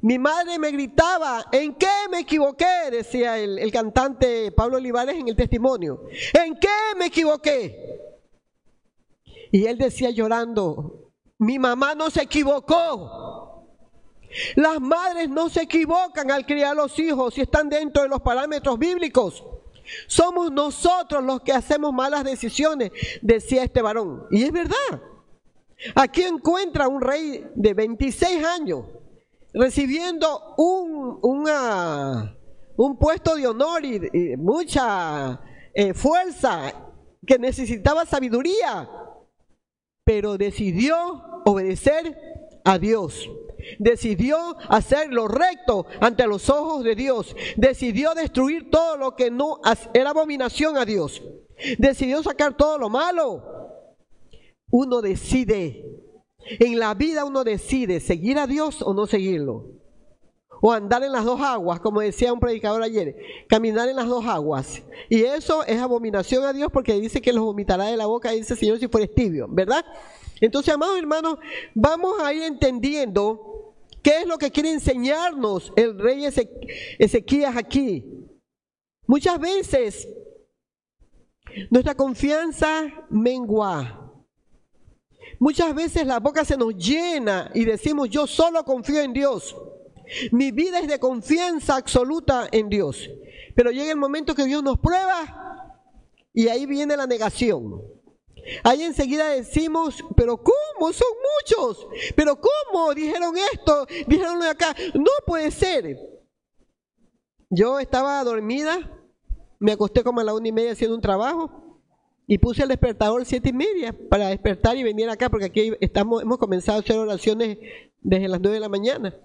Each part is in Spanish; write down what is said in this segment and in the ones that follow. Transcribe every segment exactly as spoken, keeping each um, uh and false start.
Mi madre me gritaba, ¿en qué me equivoqué? Decía el, el cantante Pablo Olivares en el testimonio. ¿En qué me equivoqué? Y él decía llorando, mi mamá no se equivocó. Las madres no se equivocan al criar a los hijos si están dentro de los parámetros bíblicos. Somos nosotros los que hacemos malas decisiones, decía este varón. Y es verdad. Aquí encuentra un rey de veintiséis años recibiendo un, una, un puesto de honor y, y mucha eh, fuerza, que necesitaba sabiduría, pero decidió obedecer a Dios. Decidió hacer lo recto ante los ojos de Dios. Decidió destruir todo lo que no era abominación a Dios. Decidió sacar todo lo malo. Uno decide. En la vida uno decide seguir a Dios o no seguirlo. O andar en las dos aguas, como decía un predicador ayer. Caminar en las dos aguas. Y eso es abominación a Dios, porque dice que los vomitará de la boca, dice el Señor, si fueres tibio, ¿verdad? Entonces, amados hermanos, vamos a ir entendiendo qué es lo que quiere enseñarnos el rey Ezequías aquí. Muchas veces nuestra confianza mengua. Muchas veces la boca se nos llena y decimos, yo solo confío en Dios. Mi vida es de confianza absoluta en Dios. Pero llega el momento que Dios nos prueba y ahí viene la negación. Ahí enseguida decimos, pero ¿cómo? Son muchos. ¿Pero cómo? Dijeron esto, dijeron lo de acá. No puede ser. Yo estaba dormida, me acosté como a la una y media haciendo un trabajo y puse el despertador siete y media para despertar y venir acá, porque aquí estamos, hemos comenzado a hacer oraciones desde las nueve de la mañana.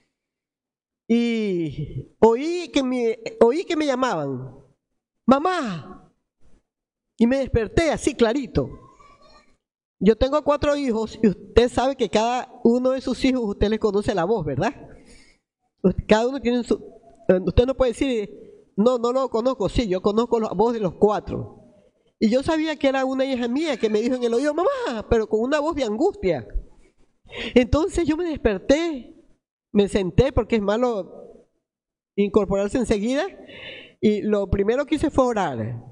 Y oí que me, oí que me llamaban, mamá. Y me desperté así clarito. Yo tengo cuatro hijos y usted sabe que cada uno de sus hijos usted les conoce la voz, ¿verdad? Cada uno tiene su... Usted no puede decir, no, no lo conozco. Sí, yo conozco la voz de los cuatro. Y yo sabía que era una hija mía que me dijo en el oído, mamá, pero con una voz de angustia. Entonces yo me desperté, me senté porque es malo incorporarse enseguida. Y lo primero que hice fue orar.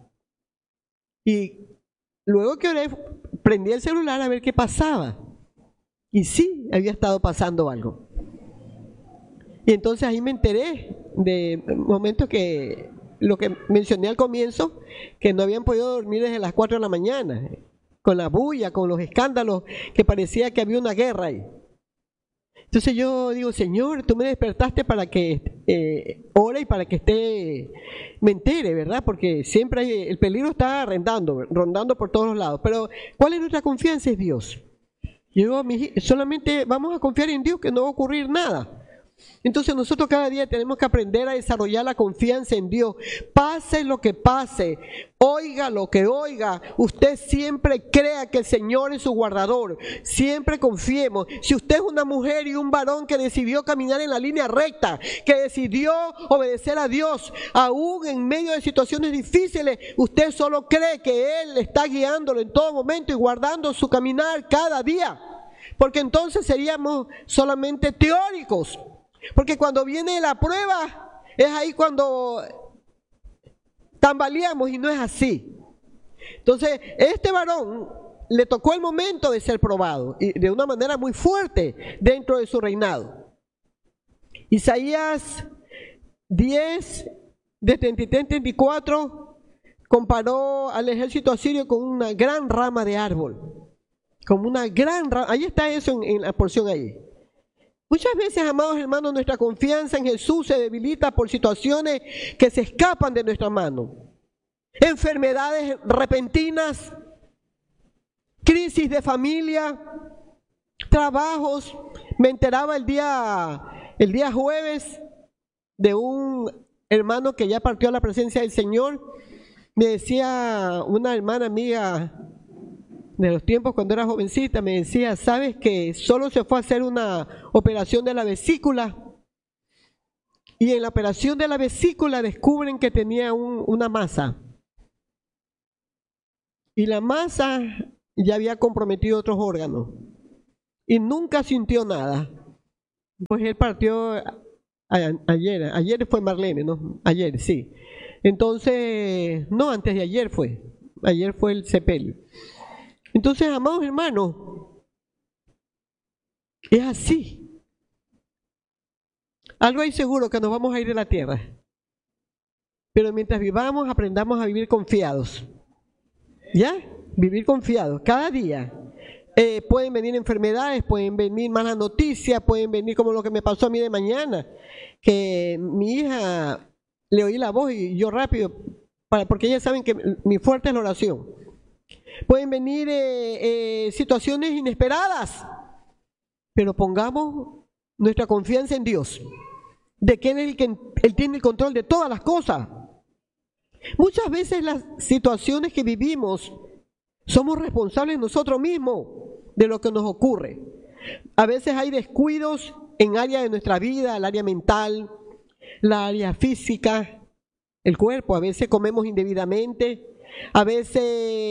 Y luego que oré, prendí el celular a ver qué pasaba. Y sí, había estado pasando algo. Y entonces ahí me enteré de momentos que, lo que mencioné al comienzo, que no habían podido dormir desde las cuatro de la mañana, con la bulla, con los escándalos, que parecía que había una guerra ahí. Entonces yo digo, Señor, tú me despertaste para que eh, ore y para que esté, me entere, ¿verdad? Porque siempre hay, el peligro está rondando, rondando por todos los lados. Pero ¿cuál es nuestra confianza? Es Dios. Yo digo, solamente vamos a confiar en Dios, que no va a ocurrir nada. Entonces nosotros cada día tenemos que aprender a desarrollar la confianza en Dios. Pase lo que pase, oiga lo que oiga, usted siempre crea que el Señor es su guardador. Siempre confiemos. Si usted es una mujer y un varón que decidió caminar en la línea recta, que decidió obedecer a Dios, aún en medio de situaciones difíciles, usted solo cree que Él está guiándolo en todo momento y guardando su caminar cada día. Porque entonces seríamos solamente teóricos. Porque cuando viene la prueba, es ahí cuando tambaleamos y no es así. Entonces, este varón le tocó el momento de ser probado, y de una manera muy fuerte dentro de su reinado. Isaías diez, de treinta y tres a treinta y cuatro, comparó al ejército asirio con una gran rama de árbol. Como una gran rama, ahí está eso en, en la porción ahí. Muchas veces, amados hermanos, nuestra confianza en Jesús se debilita por situaciones que se escapan de nuestra mano. Enfermedades repentinas, crisis de familia, trabajos. Me enteraba el día, el día jueves de un hermano que ya partió a la presencia del Señor. Me decía una hermana amiga de los tiempos cuando era jovencita, me decía, ¿sabes que solo se fue a hacer una operación de la vesícula? Y en la operación de la vesícula descubren que tenía un, una masa. Y la masa ya había comprometido otros órganos. Y nunca sintió nada. Pues él partió a- ayer, ayer fue Marlene, ¿no? Ayer, sí. Entonces, no, antes de ayer fue, ayer fue el sepelio. Entonces, amados hermanos, es así. Algo hay seguro, que nos vamos a ir de la tierra. Pero mientras vivamos, aprendamos a vivir confiados. ¿Ya? Vivir confiados, cada día. Eh, pueden venir enfermedades, pueden venir malas noticias, pueden venir como lo que me pasó a mí de mañana, que mi hija le oí la voz y yo rápido, para, porque ellas saben que mi fuerte es la oración. Pueden venir eh, eh, situaciones inesperadas, pero pongamos nuestra confianza en Dios, de que Él es el que Él tiene el control de todas las cosas. Muchas veces las situaciones que vivimos somos responsables nosotros mismos de lo que nos ocurre. A veces hay descuidos en áreas de nuestra vida, el área mental, la área física, el cuerpo. A veces comemos indebidamente, a veces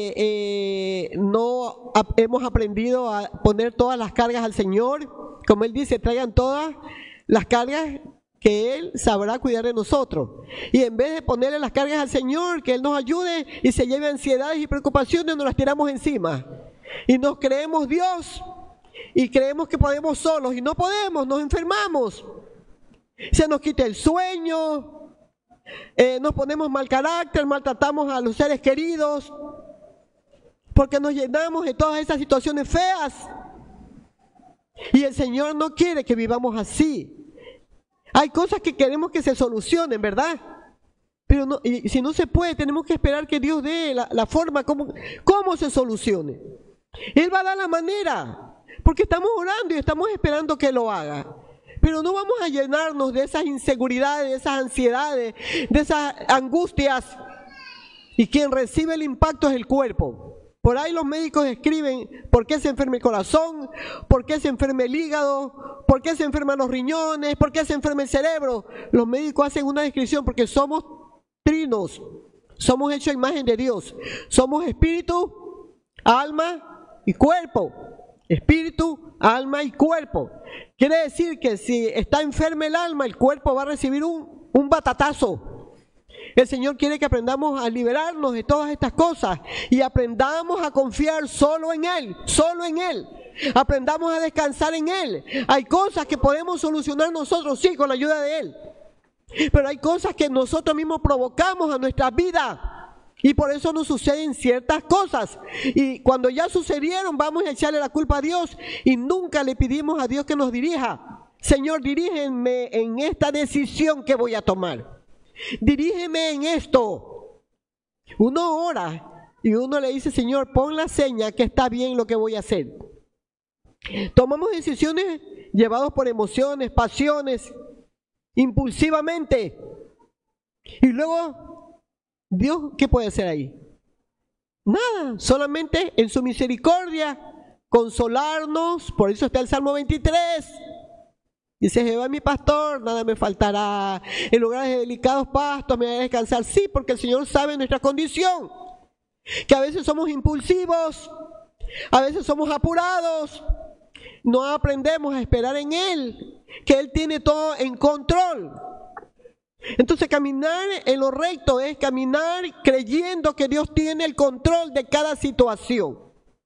eh, no ap- hemos aprendido a poner todas las cargas al Señor. Como Él dice, traigan todas las cargas que Él sabrá cuidar de nosotros. Y en vez de ponerle las cargas al Señor, que Él nos ayude y se lleve ansiedades y preocupaciones, nos las tiramos encima. Y nos creemos Dios y creemos que podemos solos y no podemos, nos enfermamos. Se nos quita el sueño, eh, nos ponemos mal carácter, maltratamos a los seres queridos, porque nos llenamos de todas esas situaciones feas. Y el Señor no quiere que vivamos así. Hay cosas que queremos que se solucionen, ¿verdad? Pero no, y si no se puede, tenemos que esperar que Dios dé la, la forma como, cómo se solucione. Él va a dar la manera, porque estamos orando y estamos esperando que lo haga. Pero no vamos a llenarnos de esas inseguridades, de esas ansiedades, de esas angustias. Y quien recibe el impacto es el cuerpo. Por ahí los médicos escriben por qué se enferma el corazón, por qué se enferma el hígado, por qué se enferman los riñones, por qué se enferma el cerebro. Los médicos hacen una descripción porque somos trinos, somos hechos a imagen de Dios. Somos espíritu, alma y cuerpo. Espíritu, alma y cuerpo. Quiere decir que si está enferma el alma, el cuerpo va a recibir un, un batatazo. El Señor quiere que aprendamos a liberarnos de todas estas cosas y aprendamos a confiar solo en Él, solo en Él. Aprendamos a descansar en Él. Hay cosas que podemos solucionar nosotros, sí, con la ayuda de Él. Pero hay cosas que nosotros mismos provocamos a nuestra vida y por eso nos suceden ciertas cosas. Y cuando ya sucedieron, vamos a echarle la culpa a Dios y nunca le pedimos a Dios que nos dirija. Señor, dirígeme en esta decisión que voy a tomar. Dirígeme en esto. Uno ora y uno le dice, Señor, pon la seña que está bien lo que voy a hacer. Tomamos decisiones llevados por emociones, pasiones, impulsivamente. Y luego, Dios, ¿qué puede hacer ahí? Nada, solamente en su misericordia, consolarnos. Por eso está el Salmo veintitrés. Dice, Jehová es mi pastor, nada me faltará. En lugares de delicados pastos me hará descansar. Sí, porque el Señor sabe nuestra condición. Que a veces somos impulsivos, a veces somos apurados. No aprendemos a esperar en Él, que Él tiene todo en control. Entonces caminar en lo recto es caminar creyendo que Dios tiene el control de cada situación.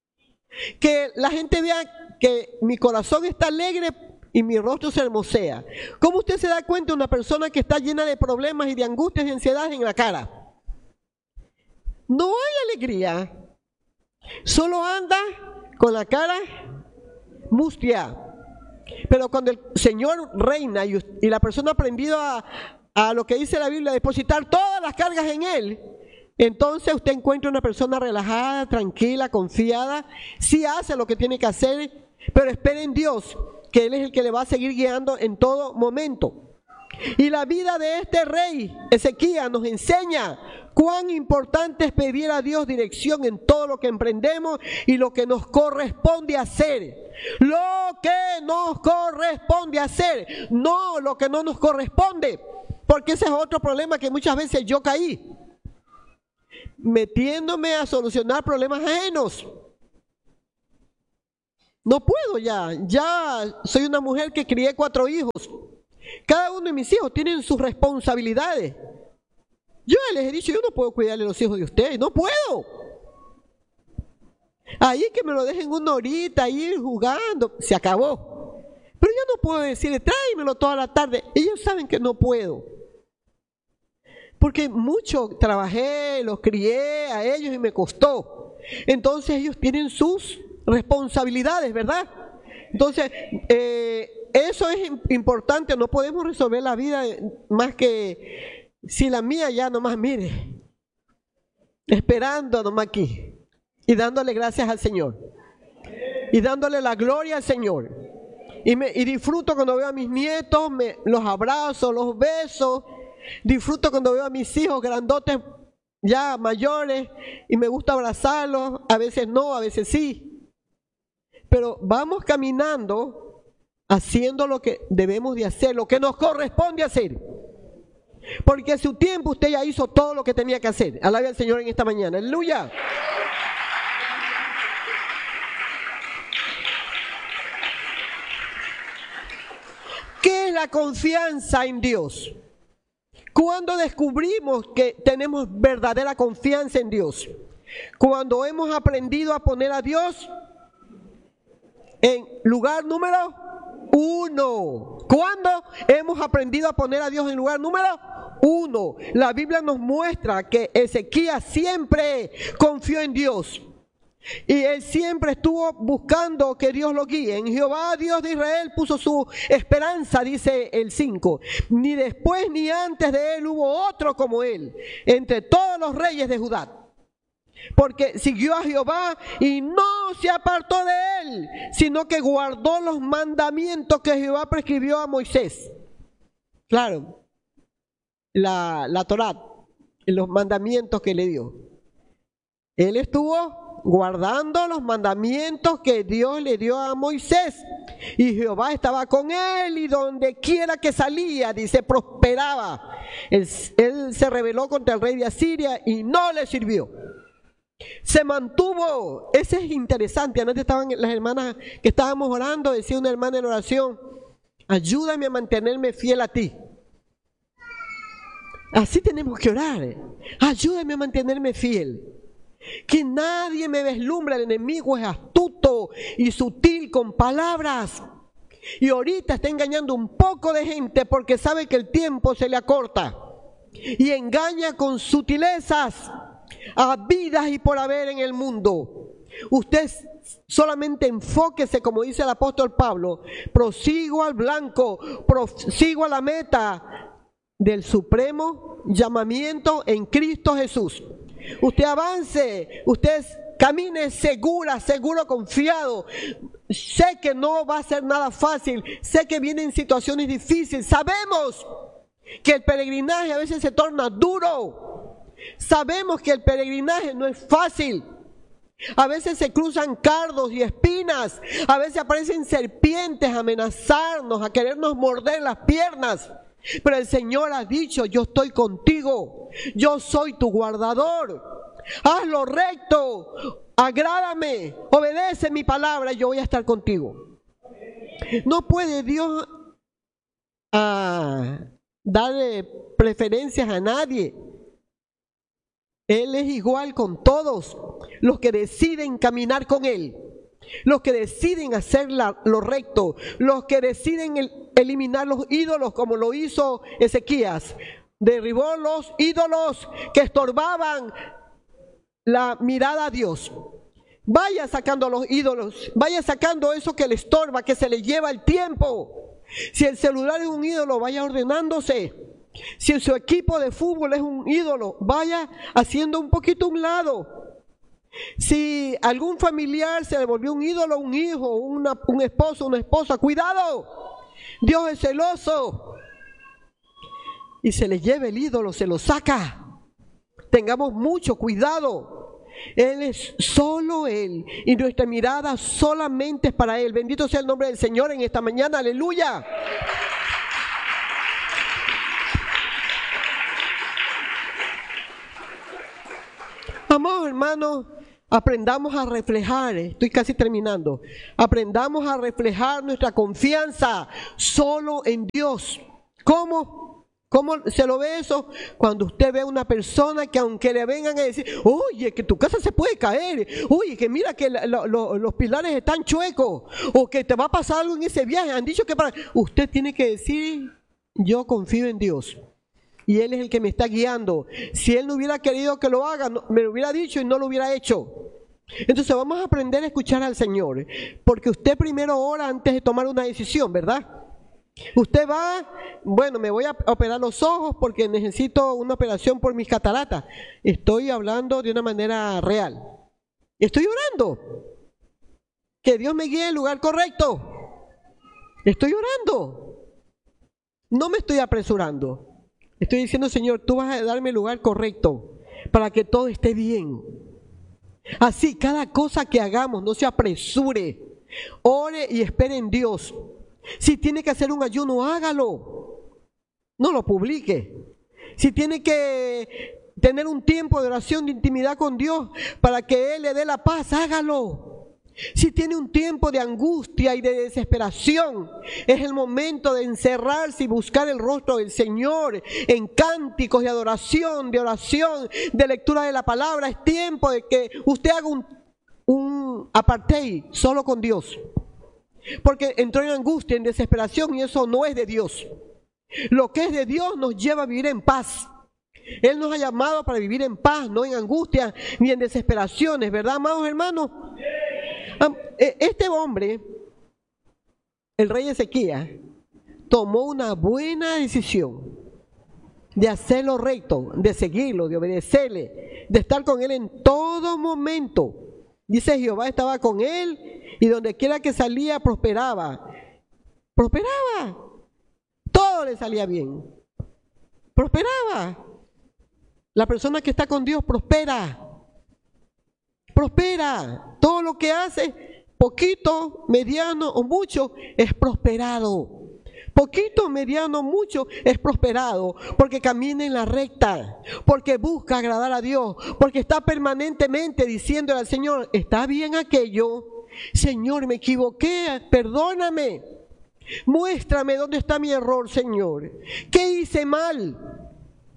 Que la gente vea que mi corazón está alegre y mi rostro se hermosea. ¿Cómo usted se da cuenta de una persona que está llena de problemas y de angustias y ansiedades en la cara? No hay alegría. Solo anda con la cara mustia. Pero cuando el Señor reina y, y la persona ha aprendido a, a lo que dice la Biblia, a depositar todas las cargas en Él, entonces usted encuentra una persona relajada, tranquila, confiada, sí hace lo que tiene que hacer, pero espere en Dios, que Él es el que le va a seguir guiando en todo momento. Y la vida de este rey, Ezequías, nos enseña cuán importante es pedir a Dios dirección en todo lo que emprendemos y lo que nos corresponde hacer. Lo que nos corresponde hacer, no lo que no nos corresponde. Porque ese es otro problema que muchas veces yo caí, metiéndome a solucionar problemas ajenos. No puedo ya, ya soy una mujer que crié cuatro hijos. Cada uno de mis hijos tienen sus responsabilidades. Yo les he dicho, yo no puedo cuidarle a los hijos de ustedes, no puedo. Ahí que me lo dejen una horita, ir jugando, se acabó. Pero yo no puedo decirle, tráemelo toda la tarde. Ellos saben que no puedo. Porque mucho trabajé, los crié a ellos y me costó. Entonces ellos tienen sus responsabilidades, ¿verdad? Entonces, eh, eso es importante, no podemos resolver la vida más que si la mía ya nomás, mire, esperando nomás aquí y dándole gracias al Señor y dándole la gloria al Señor. Y, me, y disfruto cuando veo a mis nietos, me, los abrazo, los beso, disfruto cuando veo a mis hijos grandotes ya mayores y me gusta abrazarlos, a veces no, a veces sí. Pero vamos caminando haciendo lo que debemos de hacer, lo que nos corresponde hacer. Porque a su tiempo usted ya hizo todo lo que tenía que hacer. Alabe al Señor en esta mañana. Aleluya. ¿Qué es la confianza en Dios? Cuando descubrimos que tenemos verdadera confianza en Dios, cuando hemos aprendido a poner a Dios en lugar número uno. ¿Cuándo hemos aprendido a poner a Dios en lugar número uno? La Biblia nos muestra que Ezequías siempre confió en Dios. Y él siempre estuvo buscando que Dios lo guíe. En Jehová, Dios de Israel, puso su esperanza, dice el cinco. Ni después ni antes de él hubo otro como él, entre todos los reyes de Judá. Porque siguió a Jehová y no se apartó de él, sino que guardó los mandamientos que Jehová prescribió a Moisés. Claro, la, la Torá, los mandamientos que le dio. Él estuvo guardando los mandamientos que Dios le dio a Moisés. Y Jehová estaba con él y donde quiera que salía, dice, prosperaba. Él, él se rebeló contra el rey de Asiria y no le sirvió. Se mantuvo, ese es interesante. Anoche estaban las hermanas que estábamos orando, decía una hermana en oración, ayúdame a mantenerme fiel a ti. Así tenemos que orar, ayúdame a mantenerme fiel. Que nadie me deslumbre, el enemigo es astuto y sutil con palabras. Y ahorita está engañando un poco de gente porque sabe que el tiempo se le acorta. Y engaña con sutilezas a vidas y por haber en el mundo. Usted solamente enfóquese, como dice el apóstol Pablo, prosigo al blanco, prosigo a la meta del supremo llamamiento en Cristo Jesús. Usted avance, usted camine segura, seguro, confiado. Sé que no va a ser nada fácil, sé que vienen situaciones difíciles, sabemos que el peregrinaje a veces se torna duro, sabemos que el peregrinaje no es fácil, a veces se cruzan cardos y espinas, a veces aparecen serpientes a amenazarnos, a querernos morder las piernas. Pero el Señor ha dicho, yo estoy contigo, yo soy tu guardador, haz lo recto, agrádame, obedece mi palabra y yo voy a estar contigo. No puede Dios ah, darle preferencias a nadie. Él es igual con todos los que deciden caminar con Él, los que deciden hacer la, lo recto, los que deciden el, eliminar los ídolos como lo hizo Ezequías. Derribó los ídolos que estorbaban la mirada a Dios. Vaya sacando los ídolos, vaya sacando eso que le estorba, que se le lleva el tiempo. Si el celular es un ídolo, vaya ordenándose. Si su equipo de fútbol es un ídolo, vaya haciendo un poquito a un lado. Si algún familiar se le volvió un ídolo, un hijo, una, un esposo, una esposa, cuidado, Dios es celoso y se le lleva el ídolo, se lo saca. Tengamos mucho cuidado. Él es solo Él y nuestra mirada solamente es para Él. Bendito sea el nombre del Señor en esta mañana, aleluya. Amados hermanos, aprendamos a reflejar, estoy casi terminando, aprendamos a reflejar nuestra confianza solo en Dios. ¿Cómo? ¿Cómo se lo ve eso? Cuando usted ve a una persona que aunque le vengan a decir, oye, que tu casa se puede caer, oye, que mira que la, la, lo, los pilares están chuecos, o que te va a pasar algo en ese viaje, han dicho que para... Usted tiene que decir, yo confío en Dios, y Él es el que me está guiando. Si Él no hubiera querido que lo haga, no, me lo hubiera dicho y no lo hubiera hecho. Entonces vamos a aprender a escuchar al Señor, porque usted primero ora antes de tomar una decisión, ¿verdad? Usted va, bueno, me voy a operar los ojos porque necesito una operación por mis cataratas. Estoy hablando de una manera real. Estoy orando. Que Dios me guíe al lugar correcto. Estoy orando. No me estoy apresurando. Estoy diciendo, Señor, tú vas a darme el lugar correcto para que todo esté bien. Así, cada cosa que hagamos, no se apresure. Ore y espere en Dios. Si tiene que hacer un ayuno, hágalo. No lo publique. Si tiene que tener un tiempo de oración, de intimidad con Dios para que Él le dé la paz, hágalo. Si tiene un tiempo de angustia y de desesperación, es el momento de encerrarse y buscar el rostro del Señor en cánticos de adoración, de oración, de lectura de la palabra. Es tiempo de que usted haga un, un apartheid solo con Dios. Porque entró en angustia, en desesperación, y eso no es de Dios. Lo que es de Dios nos lleva a vivir en paz. Él nos ha llamado para vivir en paz, no en angustia ni en desesperaciones, ¿verdad, amados hermanos? Este hombre, el rey Ezequías, tomó una buena decisión de hacer lo recto, de seguirlo, de obedecerle, de estar con él en todo momento. Dice, Jehová estaba con él y donde quiera que salía prosperaba. Prosperaba. Todo le salía bien. Prosperaba. La persona que está con Dios prospera. Prospera. Todo lo que hace, poquito, mediano o mucho, es prosperado. Poquito, mediano, mucho, es prosperado, porque camina en la recta, porque busca agradar a Dios, porque está permanentemente diciéndole al Señor, está bien aquello, Señor, me equivoqué, perdóname, muéstrame dónde está mi error, Señor, ¿qué hice mal?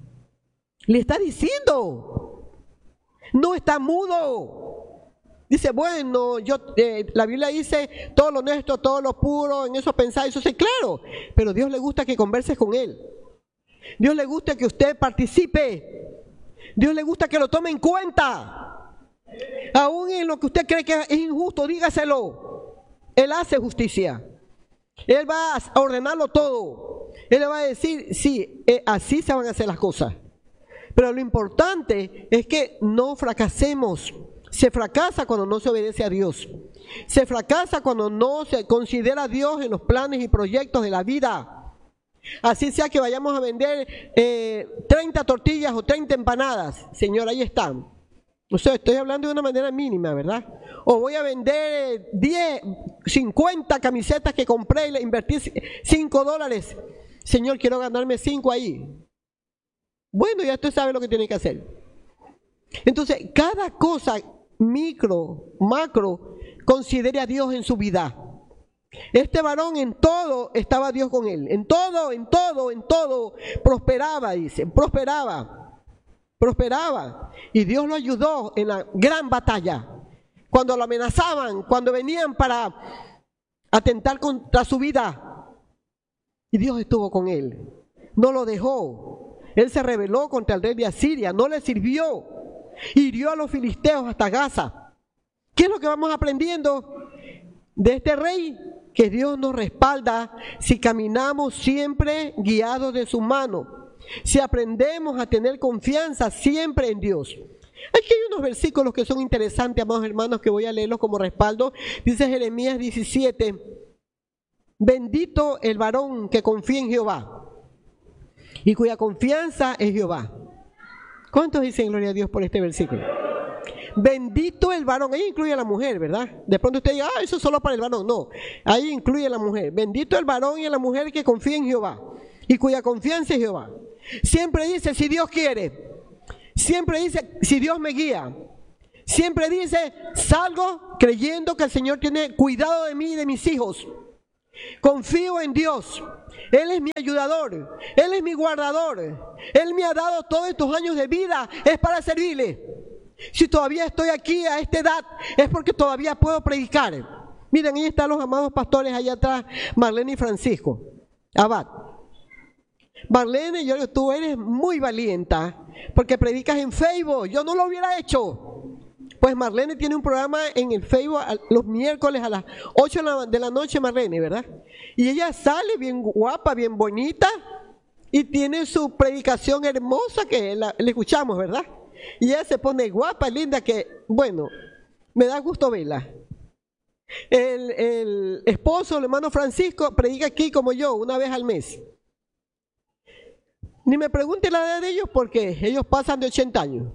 Le está diciendo, no está mudo. Dice, bueno, yo eh, la Biblia dice todo lo honesto, todo lo puro, en eso pensáis, eso sí, claro, pero Dios le gusta que converses con Él. Dios le gusta que usted participe. Dios le gusta que lo tome en cuenta. Aún en lo que usted cree que es injusto, dígaselo. Él hace justicia. Él va a ordenarlo todo. Él le va a decir, sí, eh, así se van a hacer las cosas. Pero lo importante es que no fracasemos. Se fracasa cuando no se obedece a Dios. Se fracasa cuando no se considera a Dios en los planes y proyectos de la vida. Así sea que vayamos a vender eh, treinta tortillas o treinta empanadas. Señor, ahí están. O sea, estoy hablando de una manera mínima, ¿verdad? O voy a vender diez, cincuenta camisetas que compré y le invertí cinco dólares. Señor, quiero ganarme cinco ahí. Bueno, ya usted sabe lo que tiene que hacer. Entonces, cada cosa micro, macro, considere a Dios en su vida. Este varón en todo estaba Dios con él. En todo, en todo, en todo prosperaba, dice, prosperaba, prosperaba. Y Dios lo ayudó en la gran batalla. Cuando lo amenazaban, cuando venían para atentar contra su vida. Y Dios estuvo con él. No lo dejó. Él se rebeló contra el rey de Asiria, no le sirvió. Hirió a los filisteos hasta Gaza. ¿Qué es lo que vamos aprendiendo de este rey? Que Dios nos respalda si caminamos siempre guiados de su mano, si aprendemos a tener confianza siempre en Dios. Aquí hay unos versículos que son interesantes, amados hermanos, que voy a leerlos como respaldo. Dice Jeremías diecisiete, bendito el varón que confía en Jehová y cuya confianza es Jehová. ¿Cuántos dicen gloria a Dios por este versículo? Bendito el varón, ahí incluye a la mujer, ¿verdad? De pronto usted diga, ah, eso es solo para el varón. No, ahí incluye a la mujer. Bendito el varón y a la mujer que confía en Jehová y cuya confianza es Jehová. Siempre dice, si Dios quiere. Siempre dice, si Dios me guía. Siempre dice, salgo creyendo que el Señor tiene cuidado de mí y de mis hijos. Confío en Dios. Él es mi ayudador. Él es mi guardador. Él me ha dado todos estos años de vida. Es para servirle. Si todavía estoy aquí a esta edad, es porque todavía puedo predicar. Miren, ahí están los amados pastores allá atrás, Marlene y Francisco Abad. Marlene, yo, tú eres muy valienta porque predicas en Facebook. Yo no lo hubiera hecho. Pues Marlene tiene un programa en el Facebook los miércoles a las ocho de la noche, Marlene, ¿verdad? Y ella sale bien guapa, bien bonita y tiene su predicación hermosa que la, le escuchamos, ¿verdad? Y ella se pone guapa, linda, que, bueno, me da gusto verla. El, el esposo, el hermano Francisco, predica aquí como yo, una vez al mes. Ni me pregunte la edad de ellos porque ellos pasan de ochenta años.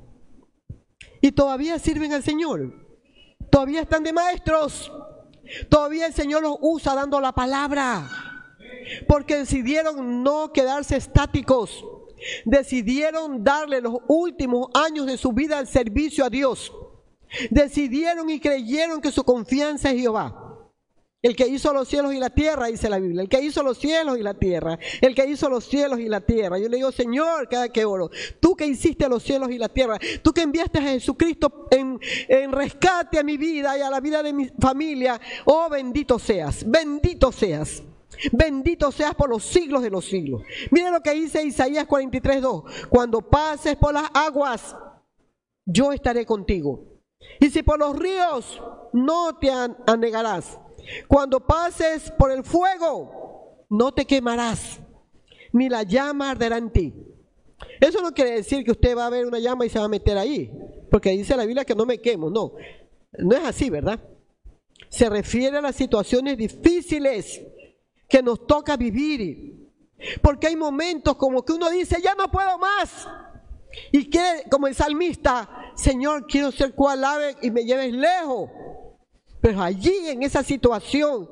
Y todavía sirven al Señor. Todavía están de maestros. Todavía el Señor los usa dando la palabra. Porque decidieron no quedarse estáticos. Decidieron darle los últimos años de su vida al servicio a Dios. Decidieron y creyeron que su confianza es Jehová. El que hizo los cielos y la tierra, dice la Biblia. El que hizo los cielos y la tierra. El que hizo los cielos y la tierra. Yo le digo, Señor, cada que oro, tú que hiciste los cielos y la tierra, tú que enviaste a Jesucristo en, en rescate a mi vida y a la vida de mi familia, oh, bendito seas, bendito seas. Bendito seas por los siglos de los siglos. Mira lo que dice Isaías cuarenta y tres, dos. Cuando pases por las aguas, yo estaré contigo. Y si por los ríos, no te anegarás. Cuando pases por el fuego, no te quemarás, ni la llama arderá en ti. Eso no quiere decir que usted va a ver una llama y se va a meter ahí, porque dice la Biblia que no me quemo. No, no es así, ¿verdad? Se refiere a las situaciones difíciles que nos toca vivir, porque hay momentos como que uno dice, ya no puedo más, y quiere, como el salmista, Señor, quiero ser cual ave y me lleves lejos. Pero allí, en esa situación,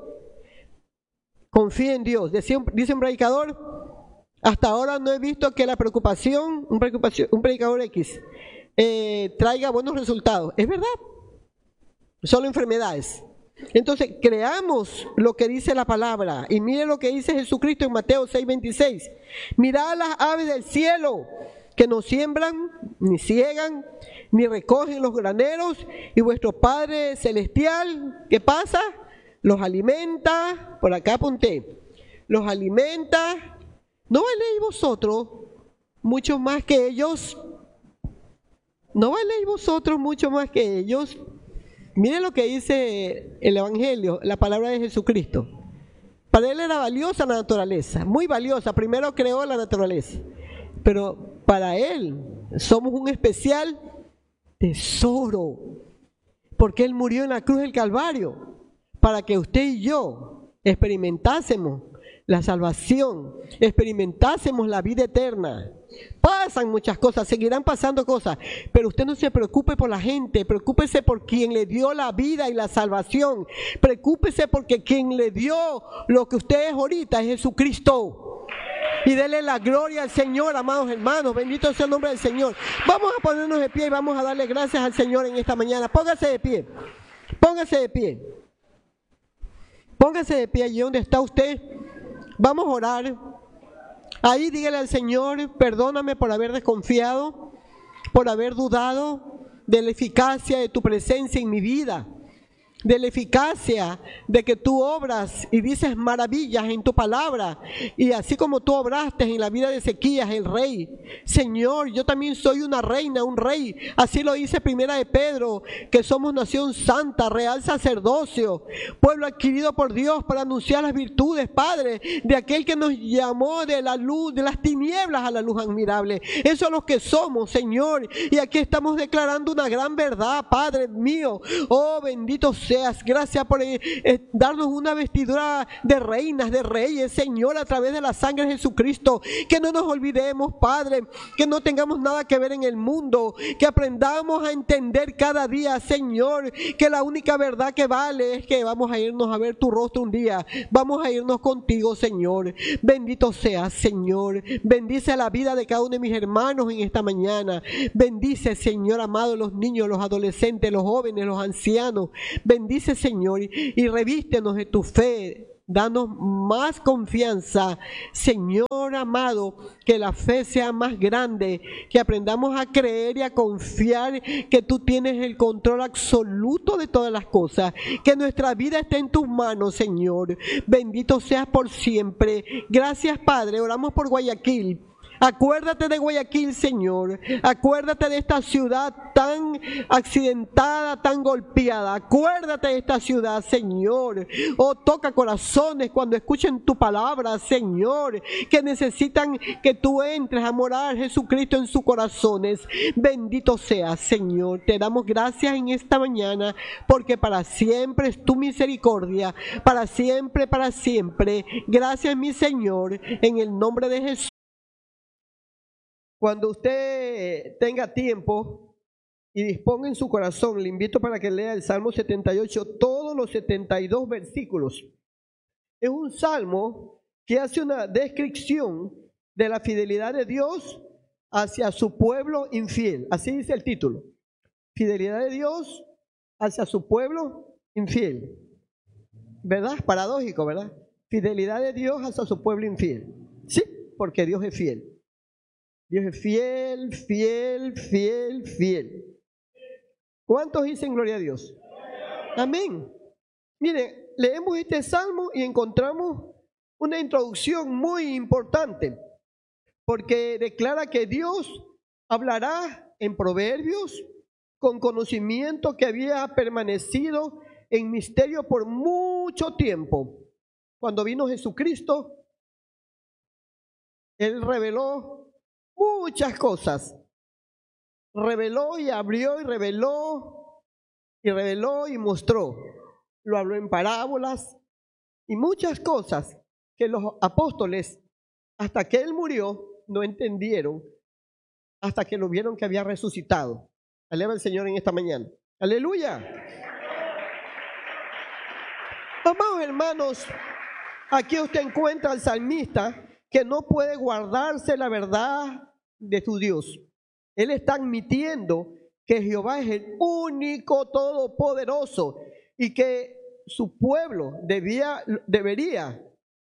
confía en Dios. Decía, dice un predicador, hasta ahora no he visto que la preocupación, un, preocupación, un predicador X, eh, traiga buenos resultados. Es verdad, solo enfermedades. Entonces, creamos lo que dice la palabra. Y mire lo que dice Jesucristo en Mateo seis, veintiséis. Mirad las aves del cielo, que no siembran, ni ciegan, ni recogen los graneros, y vuestro Padre Celestial, ¿qué pasa? Los alimenta, por acá apunté, los alimenta. ¿No valéis vosotros mucho más que ellos? ¿No valéis vosotros mucho más que ellos? Miren lo que dice el Evangelio, la palabra de Jesucristo. Para él era valiosa la naturaleza, muy valiosa. Primero creó la naturaleza, pero para él somos un especial tesoro, porque él murió en la cruz del Calvario para que usted y yo experimentásemos la salvación, experimentásemos la vida eterna. Pasan muchas cosas, seguirán pasando cosas, pero usted no se preocupe por la gente, preocúpese por quien le dio la vida y la salvación. Preocúpese porque quien le dio lo que usted es ahorita es Jesucristo. Y dele la gloria al Señor, amados hermanos. Bendito sea el nombre del Señor. Vamos a ponernos de pie y vamos a darle gracias al Señor en esta mañana. Póngase de pie. Póngase de pie. Póngase de pie allí donde está usted. Vamos a orar. Ahí dígale al Señor, perdóname por haber desconfiado, por haber dudado de la eficacia de tu presencia en mi vida, de la eficacia de que tú obras y dices maravillas en tu palabra, y así como tú obraste en la vida de Ezequías, el rey. Señor, yo también soy una reina, un rey, así lo dice Primera de Pedro, que somos nación santa, real sacerdocio, pueblo adquirido por Dios para anunciar las virtudes, Padre, de aquel que nos llamó de la luz, de las tinieblas a la luz admirable. Eso es lo que somos, Señor, y aquí estamos declarando una gran verdad, Padre mío. Oh, bendito sea seas. Gracias por eh, eh, darnos una vestidura de reinas, de reyes, Señor, a través de la sangre de Jesucristo. Que no nos olvidemos, Padre, que no tengamos nada que ver en el mundo, que aprendamos a entender cada día, Señor, que la única verdad que vale es que vamos a irnos a ver tu rostro un día, vamos a irnos contigo, Señor. Bendito seas, Señor. Bendice la vida de cada uno de mis hermanos en esta mañana. Bendice, Señor amado, los niños, los adolescentes, los jóvenes, los ancianos. Bendice, Señor, y, y revístenos de tu fe. Danos más confianza, Señor amado, que la fe sea más grande, que aprendamos a creer y a confiar que tú tienes el control absoluto de todas las cosas, que nuestra vida esté en tus manos, Señor. Bendito seas por siempre. Gracias, Padre. Oramos por Guayaquil. Acuérdate de Guayaquil, Señor. Acuérdate de esta ciudad tan accidentada, tan golpeada. Acuérdate de esta ciudad, Señor. Oh, toca corazones cuando escuchen tu palabra, Señor, que necesitan que tú entres a morar, Jesucristo, en sus corazones. Bendito seas, Señor. Te damos gracias en esta mañana, porque para siempre es tu misericordia. Para siempre, para siempre. Gracias, mi Señor, en el nombre de Jesús. Cuando usted tenga tiempo y disponga en su corazón, le invito para que lea el Salmo setenta y ocho, todos los setenta y dos versículos. Es un salmo que hace una descripción de la fidelidad de Dios hacia su pueblo infiel. Así dice el título. Fidelidad de Dios hacia su pueblo infiel. ¿Verdad? Paradójico, ¿verdad? Fidelidad de Dios hacia su pueblo infiel. Sí, porque Dios es fiel. Dios es fiel, fiel, fiel, fiel. ¿Cuántos dicen gloria a Dios? Amén. Mire, leemos este salmo y encontramos una introducción muy importante, porque declara que Dios hablará en proverbios con conocimiento que había permanecido en misterio por mucho tiempo. Cuando vino Jesucristo, Él reveló muchas cosas. Reveló y abrió y reveló y reveló y mostró. Lo habló en parábolas y muchas cosas que los apóstoles, hasta que Él murió, no entendieron, hasta que lo vieron que había resucitado. Alaba al Señor en esta mañana. Aleluya. Amados hermanos, aquí usted encuentra al salmista que no puede guardarse la verdad de su Dios. Él está admitiendo que Jehová es el único todopoderoso y que su pueblo debía, debería,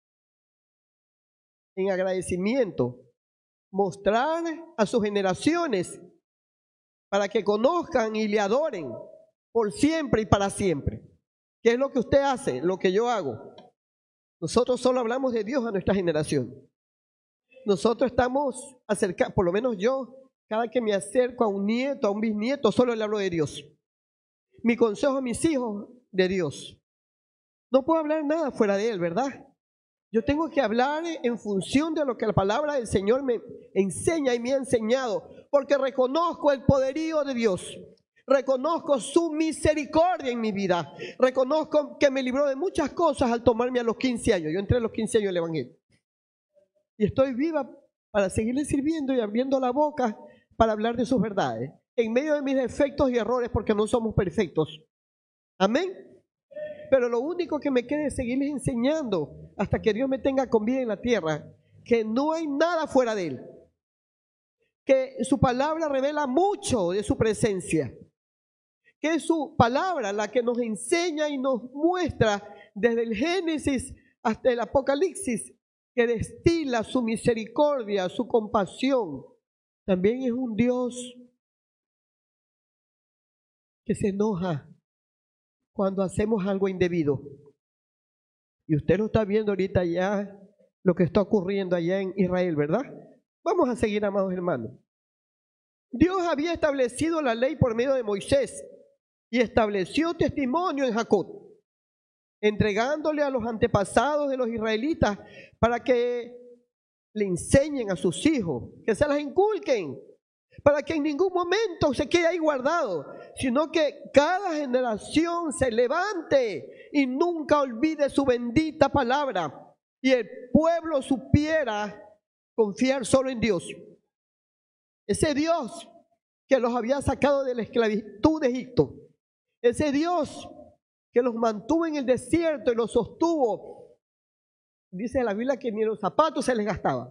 en agradecimiento, mostrar a sus generaciones para que conozcan y le adoren por siempre y para siempre. ¿Qué es lo que usted hace? Lo que yo hago. Nosotros solo hablamos de Dios a nuestra generación. Nosotros estamos acercados, por lo menos yo, cada que me acerco a un nieto, a un bisnieto, solo le hablo de Dios. Mi consejo a mis hijos, de Dios. No puedo hablar nada fuera de Él, ¿verdad? Yo tengo que hablar en función de lo que la palabra del Señor me enseña y me ha enseñado, porque reconozco el poderío de Dios. Reconozco su misericordia en mi vida. Reconozco que me libró de muchas cosas al tomarme a los quince años. Yo entré a los quince años al Evangelio. Y estoy viva para seguirle sirviendo y abriendo la boca para hablar de sus verdades. En medio de mis defectos y errores, porque no somos perfectos. Amén. Pero lo único que me queda es seguirles enseñando hasta que Dios me tenga con vida en la tierra, que no hay nada fuera de Él. Que su palabra revela mucho de su presencia. Que es su palabra la que nos enseña y nos muestra desde el Génesis hasta el Apocalipsis, que destila su misericordia, su compasión. También es un Dios que se enoja cuando hacemos algo indebido. Y usted lo está viendo ahorita ya, lo que está ocurriendo allá en Israel, ¿verdad? Vamos a seguir, amados hermanos. Dios había establecido la ley por medio de Moisés y estableció testimonio en Jacob, entregándole a los antepasados de los israelitas para que le enseñen a sus hijos, que se las inculquen, para que en ningún momento se quede ahí guardado, sino que cada generación se levante y nunca olvide su bendita palabra, y el pueblo supiera confiar solo en Dios. Ese Dios que los había sacado de la esclavitud de Egipto, ese Dios que los mantuvo en el desierto y los sostuvo. Dice la Biblia que ni los zapatos se les gastaba.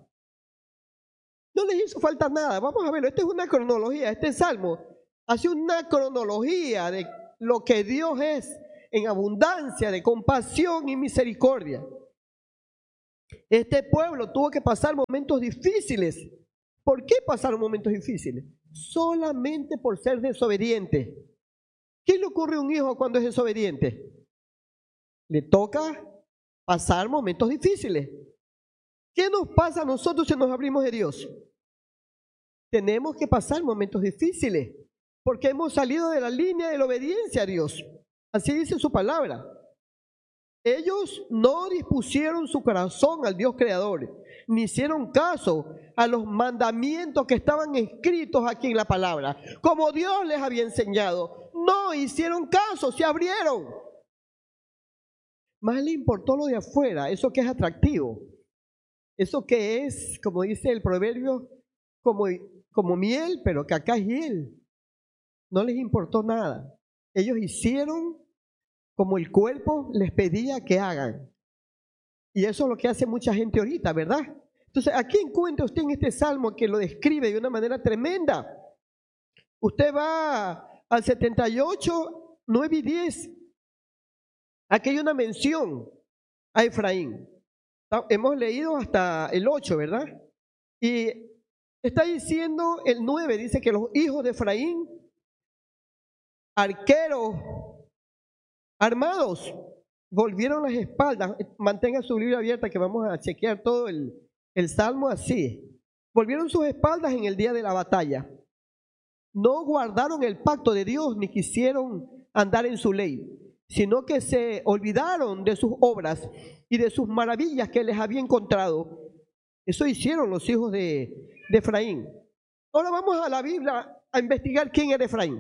No les hizo falta nada. Vamos a verlo. Esta es una cronología. Este salmo hace una cronología de lo que Dios es en abundancia de compasión y misericordia. Este pueblo tuvo que pasar momentos difíciles. ¿Por qué pasaron momentos difíciles? Solamente por ser desobediente. ¿Qué le ocurre a un hijo cuando es desobediente? Le toca pasar momentos difíciles. ¿Qué nos pasa a nosotros si nos abrimos de Dios? Tenemos que pasar momentos difíciles porque hemos salido de la línea de la obediencia a Dios. Así dice su palabra. Ellos no dispusieron su corazón al Dios creador, ni hicieron caso a los mandamientos que estaban escritos aquí en la palabra, como Dios les había enseñado. No hicieron caso, se abrieron. Más le importó lo de afuera, eso que es atractivo, eso que es, como dice el proverbio, como, como miel, pero que acá es hiel. No les importó nada. Ellos hicieron como el cuerpo les pedía que hagan. Y eso es lo que hace mucha gente ahorita, ¿verdad? Entonces, aquí encuentra usted en este salmo que lo describe de una manera tremenda. Usted va al setenta y ocho, nueve y diez. Aquí hay una mención a Efraín. Hemos leído hasta el ocho, ¿verdad? Y está diciendo el nueve, dice que los hijos de Efraín, arqueros armados, volvieron las espaldas. Mantenga su Biblia abierta que vamos a chequear todo el, el salmo así. Volvieron sus espaldas en el día de la batalla. No guardaron el pacto de Dios ni quisieron andar en su ley, sino que se olvidaron de sus obras y de sus maravillas que les había encontrado. Eso hicieron los hijos de, de Efraín. Ahora vamos a la Biblia a investigar quién era Efraín.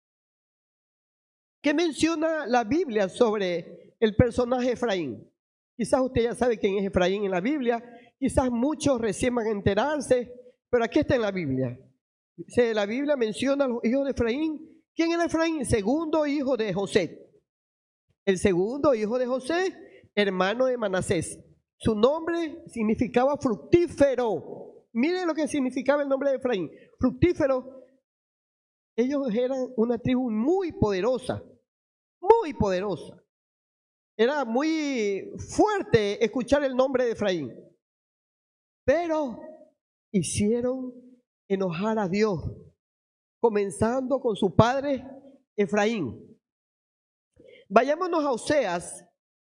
¿Qué menciona la Biblia sobre el personaje Efraín? Quizás usted ya sabe quién es Efraín en la Biblia, quizás muchos recién van a enterarse, pero aquí está en la Biblia. Dice, la Biblia menciona a los hijos de Efraín. ¿Quién era Efraín? El segundo hijo de José. El segundo hijo de José, hermano de Manasés. Su nombre significaba fructífero. Miren lo que significaba el nombre de Efraín. Fructífero. Ellos eran una tribu muy poderosa. Muy poderosa. Era muy fuerte escuchar el nombre de Efraín. Pero hicieron enojar a Dios, comenzando con su padre Efraín. Vayámonos a Oseas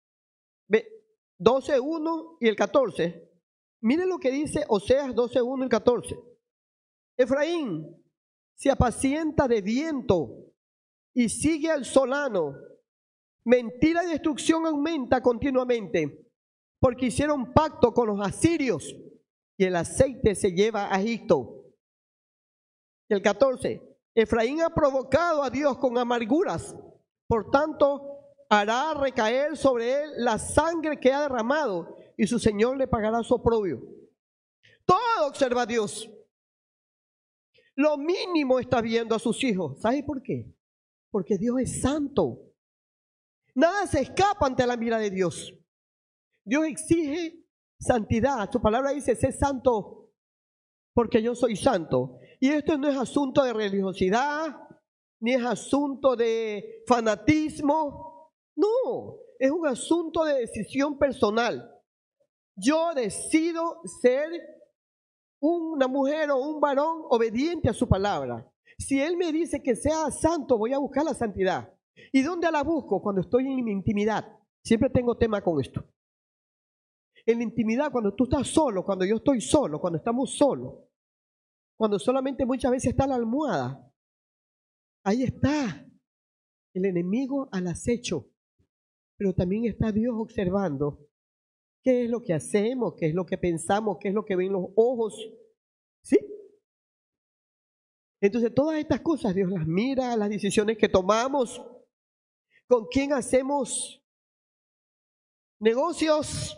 doce uno y el catorce. Miren lo que dice Oseas doce uno y el catorce. Efraín se apacienta de viento y sigue al solano. Mentira y destrucción aumenta continuamente, porque hicieron pacto con los asirios y el aceite se lleva a Egipto. El catorce. Efraín ha provocado a Dios con amarguras, por tanto hará recaer sobre él la sangre que ha derramado y su Señor le pagará su oprobio. Todo observa a Dios. Lo mínimo está viendo a sus hijos. ¿Sabe por qué? Porque Dios es santo. Nada se escapa ante la mira de Dios. Dios exige santidad. Su palabra dice, sé santo porque yo soy santo. Y esto no es asunto de religiosidad, ni es asunto de fanatismo. No, es un asunto de decisión personal. Yo decido ser una mujer o un varón obediente a su palabra. Si Él me dice que sea santo, voy a buscar la santidad. ¿Y dónde la busco? Cuando estoy en mi intimidad. Siempre tengo tema con esto. En la intimidad, cuando tú estás solo, cuando yo estoy solo, cuando estamos solos, cuando solamente muchas veces está la almohada, ahí está el enemigo al acecho, pero también está Dios observando qué es lo que hacemos, qué es lo que pensamos, qué es lo que ven los ojos, ¿sí? Entonces todas estas cosas Dios las mira, las decisiones que tomamos, con quién hacemos negocios,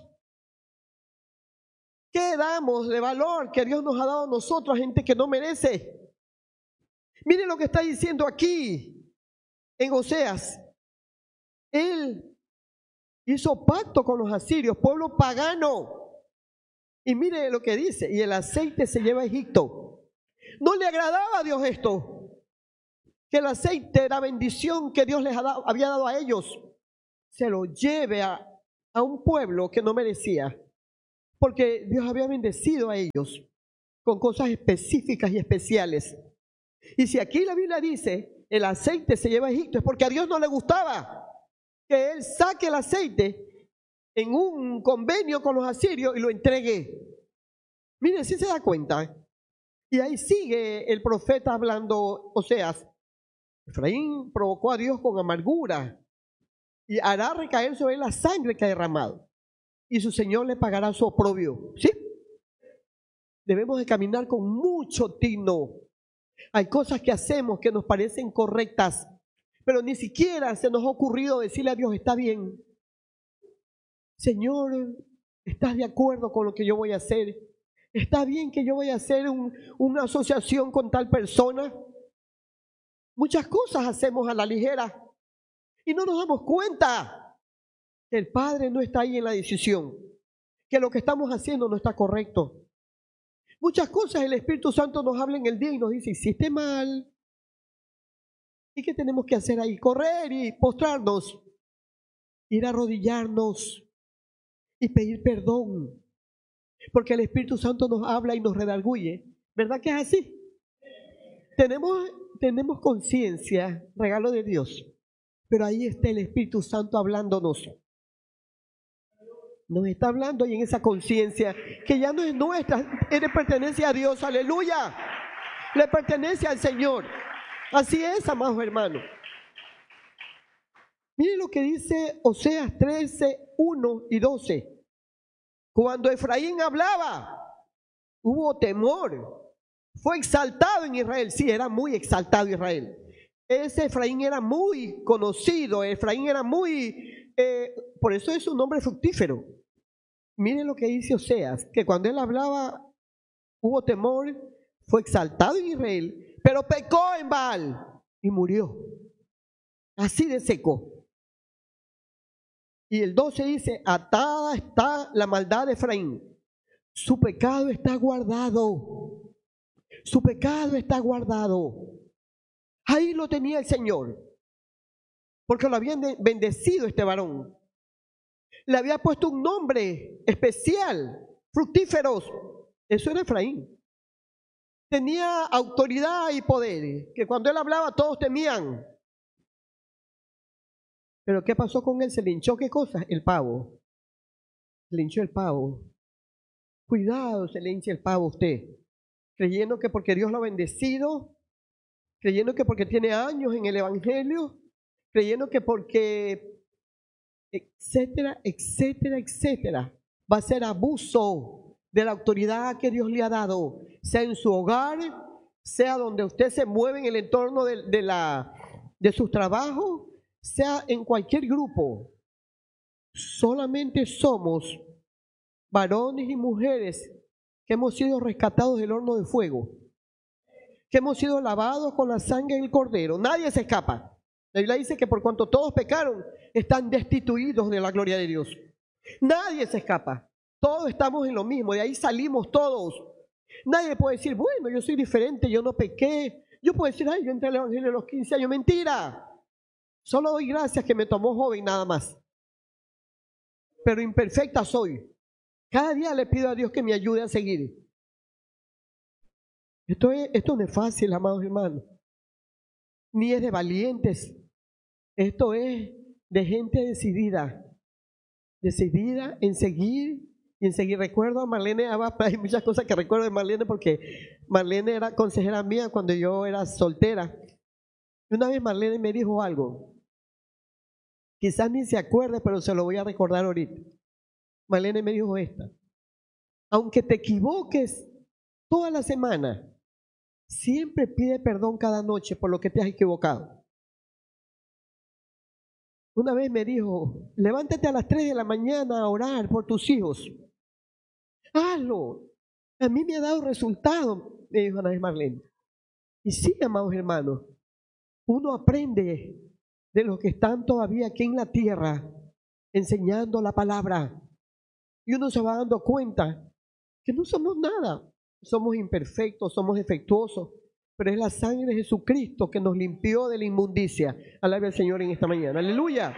qué damos de valor que Dios nos ha dado a nosotros, a gente que no merece. Miren lo que está diciendo aquí en Oseas. Él hizo pacto con los asirios, pueblo pagano. Y mire lo que dice, y el aceite se lleva a Egipto. No le agradaba a Dios esto, que el aceite, la bendición que Dios les había dado a ellos, se lo lleve a, a un pueblo que no merecía, porque Dios había bendecido a ellos con cosas específicas y especiales. Y si aquí la Biblia dice, el aceite se lleva a Egipto, es porque a Dios no le gustaba que Él saque el aceite en un convenio con los asirios y lo entregue. Miren, si se da cuenta. Y ahí sigue el profeta hablando, Oseas. Efraín provocó a Dios con amargura y hará recaer sobre él la sangre que ha derramado, y su Señor le pagará su oprobio. ¿Sí? Debemos de caminar con mucho tino. Hay cosas que hacemos que nos parecen correctas, pero ni siquiera se nos ha ocurrido decirle a Dios, está bien, Señor, ¿estás de acuerdo con lo que yo voy a hacer? ¿Está bien que yo vaya a hacer un, una asociación con tal persona? Muchas cosas hacemos a la ligera y no nos damos cuenta que el Padre no está ahí en la decisión, que lo que estamos haciendo no está correcto. Muchas cosas el Espíritu Santo nos habla en el día y nos dice, hiciste mal. ¿Y qué tenemos que hacer ahí? Correr y postrarnos, ir a arrodillarnos y pedir perdón. Porque el Espíritu Santo nos habla y nos redarguye. ¿Verdad que es así? Tenemos, tenemos conciencia, regalo de Dios. Pero ahí está el Espíritu Santo hablándonos. Nos está hablando y en esa conciencia que ya no es nuestra, es de pertenencia a Dios. Aleluya. Le pertenece al Señor. Así es, amados hermanos. Miren lo que dice Oseas trece, uno y doce. Cuando Efraín hablaba, hubo temor. Fue exaltado en Israel. Sí, era muy exaltado Israel. Ese Efraín era muy conocido. Efraín era muy... Eh, por eso es un nombre fructífero. Miren lo que dice Oseas, que cuando él hablaba, hubo temor, fue exaltado en Israel, pero pecó en Baal y murió. Así de seco. Y el doce dice, atada está la maldad de Efraín, su pecado está guardado, su pecado está guardado. Ahí lo tenía el Señor, porque lo habían bendecido este varón. Le había puesto un nombre especial, fructíferos. Eso era Efraín. Tenía autoridad y poder, que cuando él hablaba todos temían. Pero ¿qué pasó con él? Se le hinchó, ¿qué cosa? El pavo. Se le hinchó el pavo. Cuidado, se le hincha el pavo a usted. Creyendo que porque Dios lo ha bendecido, creyendo que porque tiene años en el Evangelio, creyendo que porque, etcétera, etcétera, etcétera, va a ser abuso de la autoridad que Dios le ha dado, sea en su hogar, sea donde usted se mueve en el entorno de, de, la, de sus trabajos, sea en cualquier grupo. Solamente somos varones y mujeres que hemos sido rescatados del horno de fuego, que hemos sido lavados con la sangre del Cordero. Nadie se escapa. La Biblia dice que por cuanto todos pecaron, están destituidos de la gloria de Dios. Nadie se escapa. Todos estamos en lo mismo, de ahí salimos todos. Nadie puede decir, bueno, yo soy diferente, yo no pequé. Yo puedo decir, ay, yo entré al Evangelio a los quince años. Mentira. Solo doy gracias que me tomó joven, nada más. Pero imperfecta soy. Cada día le pido a Dios que me ayude a seguir. Esto, es, esto no es fácil, amados hermanos. Ni es de valientes. Esto es de gente decidida. Decidida en seguir y en seguir. Recuerdo a Marlene Abad, hay muchas cosas que recuerdo de Marlene porque Marlene era consejera mía cuando yo era soltera. Y una vez Marlene me dijo algo. Quizás ni se acuerde, pero se lo voy a recordar ahorita. Marlene me dijo esta. Aunque te equivoques toda la semana, siempre pide perdón cada noche por lo que te has equivocado. Una vez me dijo, levántate a las tres de la mañana a orar por tus hijos. Hazlo. A mí me ha dado resultado, me dijo Ana Marlene. Y sí, amados hermanos, uno aprende de los que están todavía aquí en la tierra enseñando la palabra. Y uno se va dando cuenta que no somos nada. Somos imperfectos, somos defectuosos, pero es la sangre de Jesucristo que nos limpió de la inmundicia. Alabe al Señor en esta mañana. Aleluya.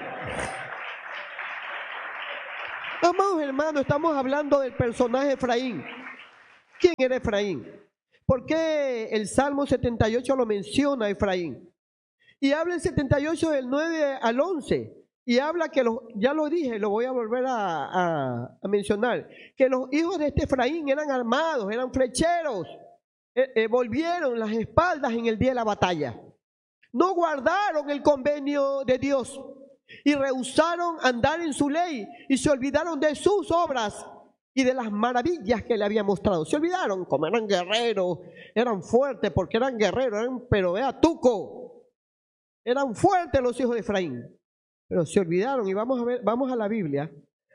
Amados hermanos, estamos hablando del personaje Efraín. ¿Quién era Efraín? ¿Por qué el Salmo setenta y ocho lo menciona Efraín? Y habla el setenta y ocho del nueve al once. Y habla que, los, ya lo dije, lo voy a volver a, a, a mencionar, que los hijos de este Efraín eran armados, eran flecheros, eh, eh, volvieron las espaldas en el día de la batalla. No guardaron el convenio de Dios y rehusaron andar en su ley y se olvidaron de sus obras y de las maravillas que le había mostrado. Se olvidaron, como eran guerreros, eran fuertes porque eran guerreros, eran, pero vea tuco, eran fuertes los hijos de Efraín. Pero se olvidaron y vamos a ver, vamos a la Biblia.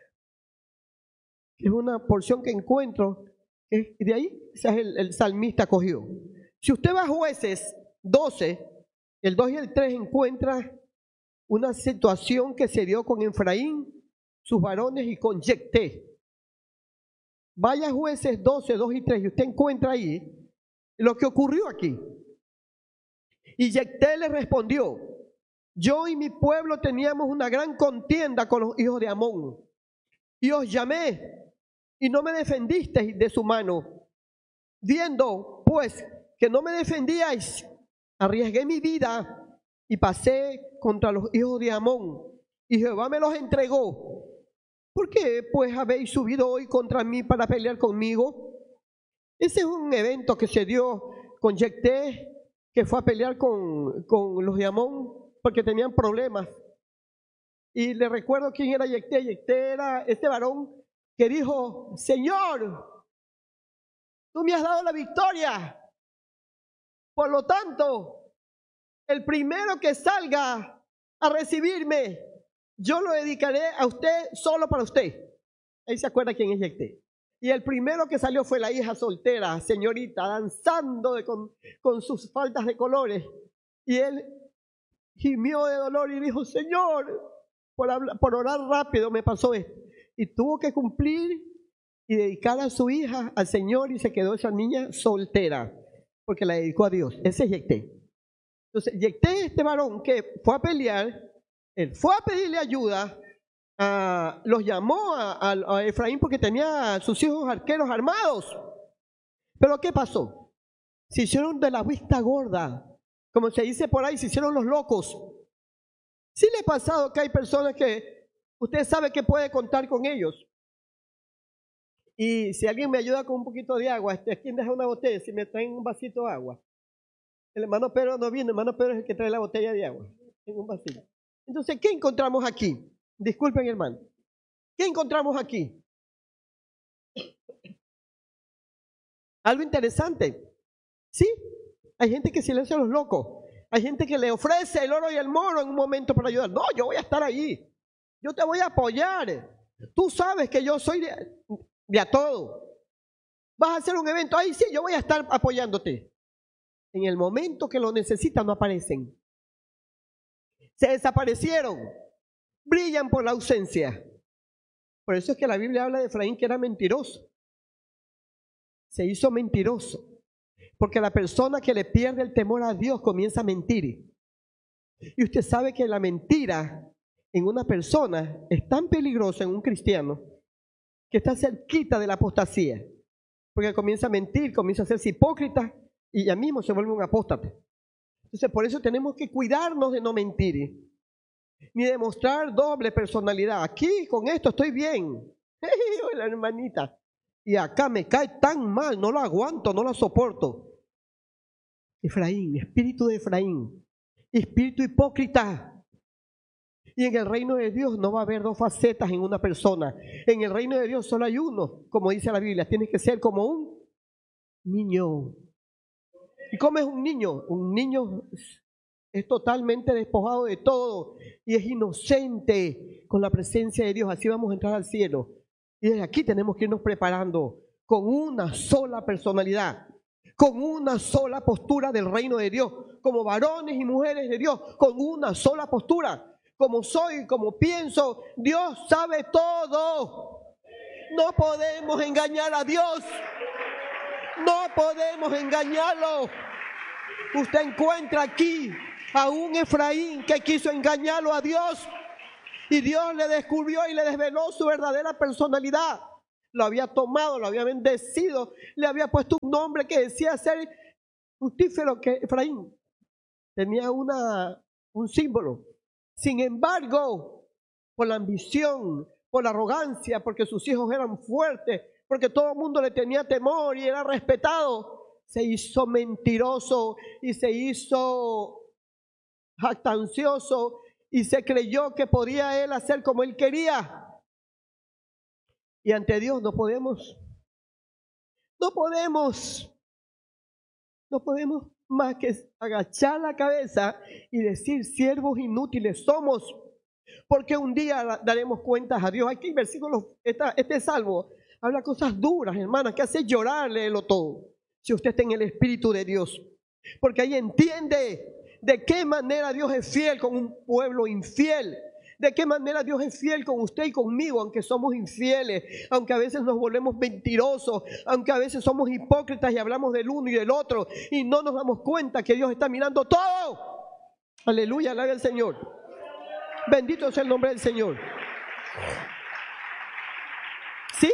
Es una porción que encuentro, que de ahí es el, el salmista cogió. Si usted va a Jueces doce, el dos y el tres encuentra una situación que se dio con Efraín, sus varones y con Yecté. Vaya a Jueces doce, dos y tres y usted encuentra ahí lo que ocurrió aquí. Y Yecté le respondió: yo y mi pueblo teníamos una gran contienda con los hijos de Amón, y os llamé, y no me defendisteis de su mano. Viendo, pues, que no me defendíais, arriesgué mi vida, y pasé contra los hijos de Amón, y Jehová me los entregó. ¿Por qué, pues, habéis subido hoy contra mí para pelear conmigo? Ese es un evento que se dio con Yecté, que fue a pelear con, con los de Amón, porque tenían problemas. Y le recuerdo quién era Yecté. Yecté era este varón que dijo: Señor, tú me has dado la victoria, por lo tanto, el primero que salga a recibirme, yo lo dedicaré a usted, solo para usted. Ahí se acuerda quién es Yecté. Y el primero que salió fue la hija soltera, señorita, danzando de, con, con sus faldas de colores. Y él gimió de dolor y dijo: Señor, por, hablar, por orar rápido me pasó esto. Y tuvo que cumplir y dedicar a su hija al Señor, y se quedó esa niña soltera, porque la dedicó a Dios. Ese es Yecté. Entonces, Yecté, este varón que fue a pelear, él fue a pedirle ayuda, a, los llamó a, a, a Efraín porque tenía a sus hijos arqueros armados. Pero ¿qué pasó? Se hicieron de la vista gorda. Como se dice por ahí, se hicieron los locos. Sí le ha pasado que hay personas que usted sabe que puede contar con ellos. Y si alguien me ayuda con un poquito de agua, este, ¿quién deja una botella? Si me traen un vasito de agua. El hermano Pedro no viene, el hermano Pedro es el que trae la botella de agua. En un vasito. Entonces, ¿qué encontramos aquí? Disculpen, hermano. ¿Qué encontramos aquí? Algo interesante. ¿Sí? Hay gente que silencia a los locos. Hay gente que le ofrece el oro y el moro en un momento para ayudar. No, yo voy a estar ahí. Yo te voy a apoyar. Tú sabes que yo soy de, de a todo. Vas a hacer un evento. Ahí sí, yo voy a estar apoyándote. En el momento que lo necesitan, no aparecen. Se desaparecieron. Brillan por la ausencia. Por eso es que la Biblia habla de Efraín que era mentiroso. Se hizo mentiroso. Porque la persona que le pierde el temor a Dios comienza a mentir. Y usted sabe que la mentira en una persona es tan peligrosa, en un cristiano, que está cerquita de la apostasía. Porque comienza a mentir, comienza a hacerse hipócrita y ya mismo se vuelve un apóstata. Entonces por eso tenemos que cuidarnos de no mentir, ni de mostrar doble personalidad. Aquí con esto estoy bien. La hermanita. Y acá me cae tan mal, no lo aguanto, no lo soporto. Efraín, espíritu de Efraín, espíritu hipócrita. Y en el reino de Dios no va a haber dos facetas en una persona. En el reino de Dios solo hay uno, como dice la Biblia. Tienes que ser como un niño. ¿Y cómo es un niño? Un niño es totalmente despojado de todo y es inocente con la presencia de Dios. Así vamos a entrar al cielo. Y desde aquí tenemos que irnos preparando con una sola personalidad, con una sola postura del reino de Dios, como varones y mujeres de Dios, con una sola postura. Como soy, como pienso, Dios sabe todo. No podemos engañar a Dios. No podemos engañarlo. Usted encuentra aquí a un Efraín que quiso engañarlo a Dios y Dios le descubrió y le desveló su verdadera personalidad. Lo había tomado, lo había bendecido, le había puesto un nombre que decía ser fructífero, que Efraín tenía una, un símbolo. Sin embargo, por la ambición, por la arrogancia, porque sus hijos eran fuertes, porque todo el mundo le tenía temor y era respetado, se hizo mentiroso y se hizo jactancioso y se creyó que podía él hacer como él quería. Y ante Dios no podemos, no podemos, no podemos más que agachar la cabeza y decir: siervos inútiles somos, porque un día daremos cuentas a Dios. Aquí versículos, esta, este salmo habla cosas duras, hermanas, que hace llorar, léelo todo, si usted está en el Espíritu de Dios, porque ahí entiende de qué manera Dios es fiel con un pueblo infiel. De qué manera Dios es fiel con usted y conmigo, aunque somos infieles, aunque a veces nos volvemos mentirosos, aunque a veces somos hipócritas y hablamos del uno y del otro y no nos damos cuenta que Dios está mirando todo. Aleluya, alabe al Señor. Bendito sea el nombre del Señor. ¿Sí?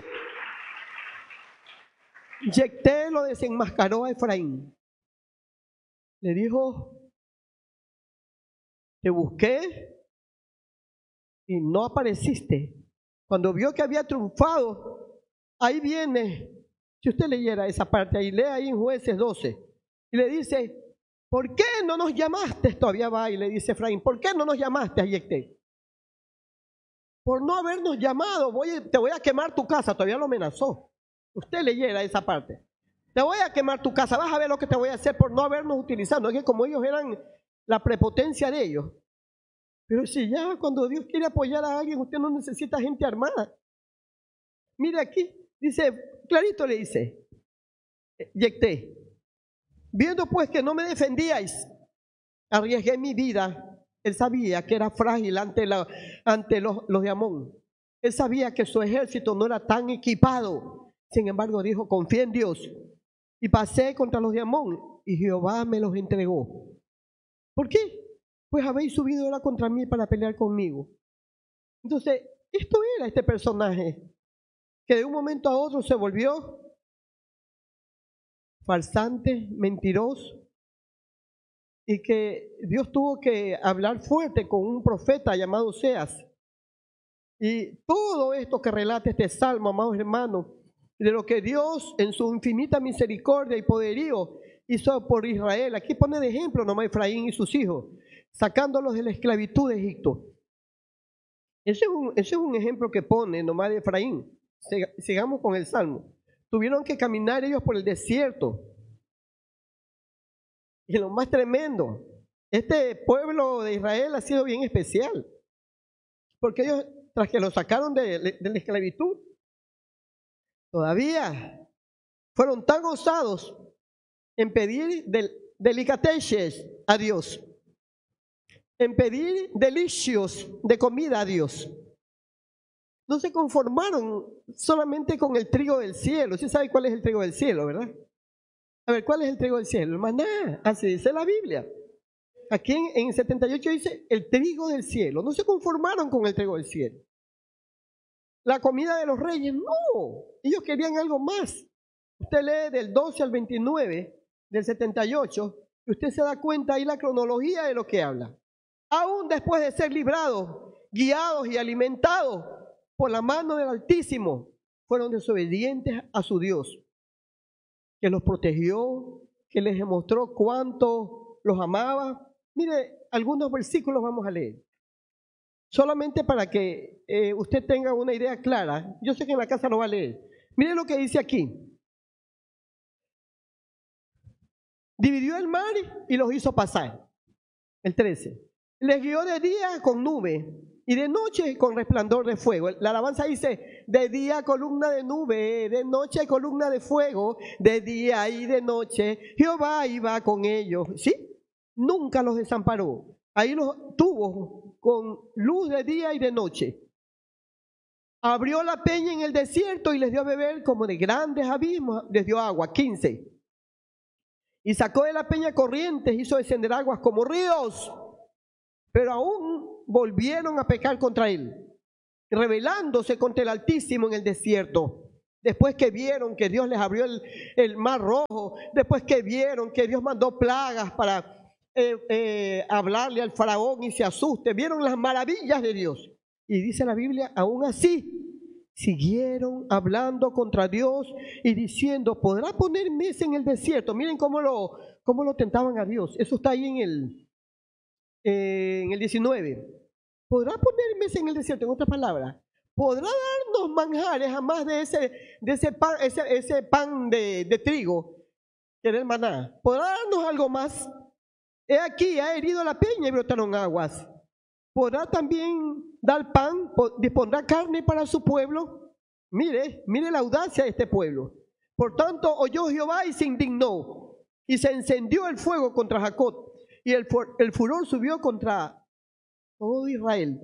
Yecté lo desenmascaró a Efraín. Le dijo: te busqué y no apareciste. Cuando vio que había triunfado, ahí viene, si usted leyera esa parte ahí, lea ahí en Jueces doce, y le dice: ¿por qué no nos llamaste? Todavía va y le dice Efraín: ¿por qué no nos llamaste a Yecté? Por no habernos llamado, voy, te voy a quemar tu casa. Todavía lo amenazó. Usted leyera esa parte: te voy a quemar tu casa, vas a ver lo que te voy a hacer por no habernos utilizado. No es que como ellos eran la prepotencia de ellos. Pero si ya cuando Dios quiere apoyar a alguien, usted no necesita gente armada. Mire aquí, dice, clarito le dice Yecté: viendo pues que no me defendíais, arriesgué mi vida. Él sabía que era frágil ante, la, ante los, los de Amón. Él sabía que su ejército no era tan equipado. Sin embargo dijo: confié en Dios. Y pasé contra los de Amón y Jehová me los entregó. ¿Por qué? Pues habéis subido ahora contra mí para pelear conmigo. Entonces, esto era este personaje que de un momento a otro se volvió farsante, mentiroso, y que Dios tuvo que hablar fuerte con un profeta llamado Oseas. Y todo esto que relata este salmo, amados hermanos, de lo que Dios en su infinita misericordia y poderío hizo por Israel. Aquí pone de ejemplo nomás Efraín y sus hijos, sacándolos de la esclavitud de Egipto. Ese es un, ese es un ejemplo que pone nomás de Efraín. Sigamos con el salmo. Tuvieron que caminar ellos por el desierto. Y lo más tremendo, este pueblo de Israel ha sido bien especial, porque ellos, tras que lo sacaron de, de la esclavitud, todavía fueron tan osados en pedir del, delicatessen a Dios, en pedir delicios de comida a Dios. No se conformaron solamente con el trigo del cielo. ¿Sí sabe cuál es el trigo del cielo, verdad? A ver, ¿cuál es el trigo del cielo? El maná, así dice la Biblia. Aquí en, en setenta y ocho dice el trigo del cielo. No se conformaron con el trigo del cielo. La comida de los reyes, no. Ellos querían algo más. Usted lee del doce al veintinueve del setenta y ocho y usted se da cuenta ahí la cronología de lo que habla. Aún después de ser librados, guiados y alimentados por la mano del Altísimo, fueron desobedientes a su Dios, que los protegió, que les demostró cuánto los amaba. Mire, algunos versículos vamos a leer, solamente para que eh, usted tenga una idea clara. Yo sé que en la casa lo va a leer. Mire lo que dice aquí. Dividió el mar y los hizo pasar. El trece. Les guió de día con nube y de noche con resplandor de fuego. La alabanza dice, de día columna de nube, de noche columna de fuego, de día y de noche Jehová iba con ellos. ¿Sí? Nunca los desamparó. Ahí los tuvo con luz de día y de noche. Abrió la peña en el desierto y les dio a beber como de grandes abismos, les dio agua. quince. Y sacó de la peña corrientes, hizo descender aguas como ríos, pero aún volvieron a pecar contra él, rebelándose contra el Altísimo en el desierto. Después que vieron que Dios les abrió el, el mar rojo, después que vieron que Dios mandó plagas para eh, eh, hablarle al faraón y se asuste, vieron las maravillas de Dios. Y dice la Biblia, aún así, siguieron hablando contra Dios y diciendo, ¿podrá poner mesa en el desierto? Miren cómo lo, cómo lo tentaban a Dios. Eso está ahí en el, eh, en el diecinueve. ¿Podrá poner mesa en el desierto? En otras palabras, ¿podrá darnos manjares a más de ese, de ese pan, ese, ese pan de, de trigo, que era el maná? ¿Podrá darnos algo más? He aquí, ha herido la peña y brotaron aguas. ¿Podrá también dar pan? ¿Dispondrá carne para su pueblo? Mire, mire la audacia de este pueblo. Por tanto, oyó Jehová y se indignó, y se encendió el fuego contra Jacob, y el, el furor subió contra todo Israel,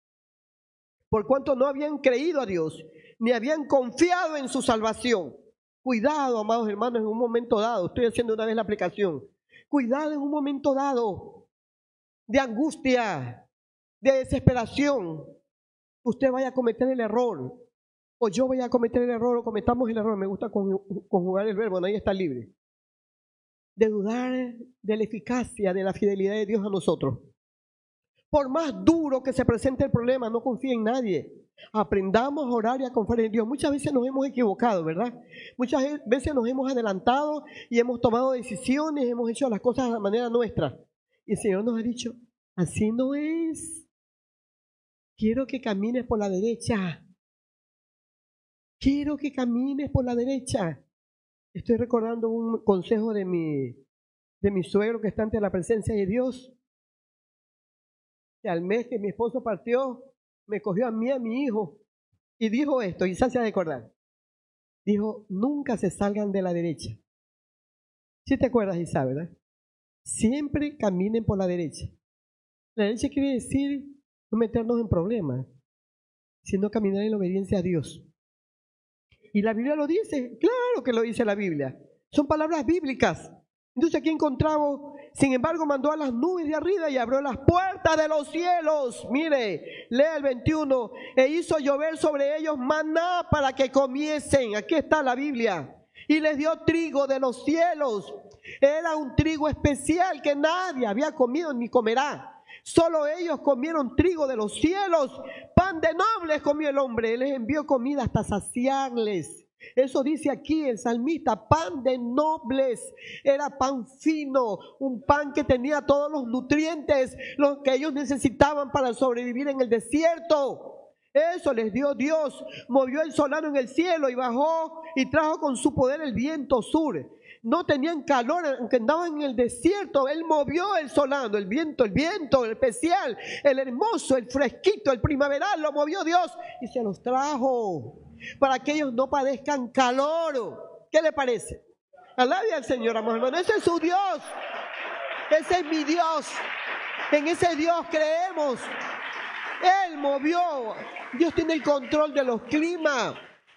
por cuanto no habían creído a Dios, ni habían confiado en su salvación. Cuidado, amados hermanos, en un momento dado, estoy haciendo una vez la aplicación, cuidado en un momento dado de angustia, de desesperación, usted vaya a cometer el error, o yo vaya a cometer el error, o cometamos el error, me gusta conjugar el verbo, nadie está libre, de dudar de la eficacia, de la fidelidad de Dios a nosotros. Por más duro que se presente el problema, no confíe en nadie. Aprendamos a orar y a confiar en Dios. Muchas veces nos hemos equivocado, ¿verdad? Muchas veces nos hemos adelantado y hemos tomado decisiones, hemos hecho las cosas de la manera nuestra. Y el Señor nos ha dicho, así no es. Quiero que camines por la derecha. Quiero que camines por la derecha. Estoy recordando un consejo de mi, de mi suegro que está ante la presencia de Dios. Que al mes que mi esposo partió, me cogió a mí, a mi hijo, y dijo esto, y se hace recordar. Dijo, nunca se salgan de la derecha. ¿Sí te acuerdas, Isa, verdad? Siempre caminen por la derecha. La derecha quiere decir no meternos en problemas, sino caminar en la obediencia a Dios. Y la Biblia lo dice, claro que lo dice la Biblia. Son palabras bíblicas. Entonces aquí encontramos, sin embargo, mandó a las nubes de arriba y abrió las puertas de los cielos. Mire, lea el veintiuno. E hizo llover sobre ellos maná para que comiesen. Aquí está la Biblia. Y les dio trigo de los cielos. Era un trigo especial que nadie había comido ni comerá. Solo ellos comieron trigo de los cielos. Pan de nobles comió el hombre. Él les envió comida hasta saciarles. Eso dice aquí el salmista, pan de nobles. Era pan fino, un pan que tenía todos los nutrientes, los que ellos necesitaban para sobrevivir en el desierto. Eso les dio Dios. Movió el solano en el cielo y bajó y trajo con su poder el viento sur. No tenían calor, aunque andaban en el desierto. Él movió el solano, el viento, el viento, el especial, el hermoso, el fresquito, el primaveral, lo movió Dios y se los trajo para que ellos no padezcan calor. ¿Qué le parece? Alabe al Señor, amados hermanos. Ese es su Dios. Ese es mi Dios. En ese Dios creemos. Él movió. Dios tiene el control de los climas.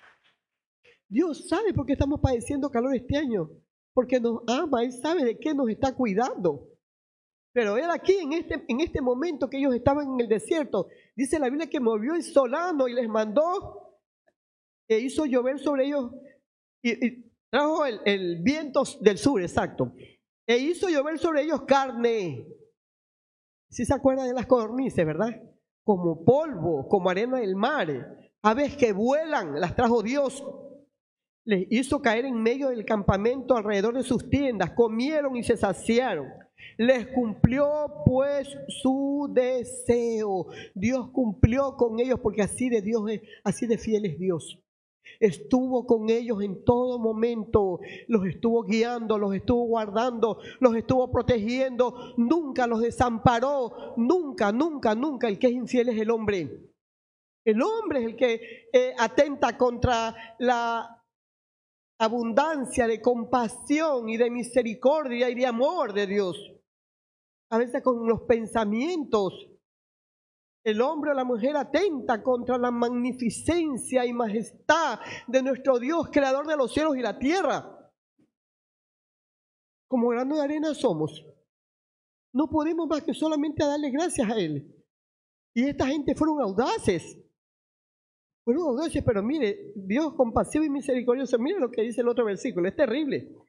Dios sabe por qué estamos padeciendo calor este año. Porque nos ama. Él sabe de qué nos está cuidando. Pero Él aquí, en este, en este momento que ellos estaban en el desierto, dice la Biblia que movió el solano y les mandó, e hizo llover sobre ellos, y, y trajo el, el viento del sur, exacto, e hizo llover sobre ellos carne. ¿Sí se acuerdan de las codornices, verdad? Como polvo, como arena del mar, aves que vuelan, las trajo Dios. Les hizo caer en medio del campamento alrededor de sus tiendas, comieron y se saciaron. Les cumplió pues su deseo. Dios cumplió con ellos porque así de Dios es, así de fiel es Dios. Estuvo con ellos en todo momento, los estuvo guiando, los estuvo guardando, los estuvo protegiendo, nunca los desamparó, nunca, nunca, nunca. El que es infiel es el hombre. El hombre es el que eh, atenta contra la abundancia de compasión y de misericordia y de amor de Dios. A veces con los pensamientos, el hombre o la mujer atenta contra la magnificencia y majestad de nuestro Dios, creador de los cielos y la tierra. Como grano de arena somos. No podemos más que solamente darle gracias a Él. Y esta gente fueron audaces. Fueron audaces, pero mire, Dios compasivo y misericordioso. Mire lo que dice el otro versículo, es terrible.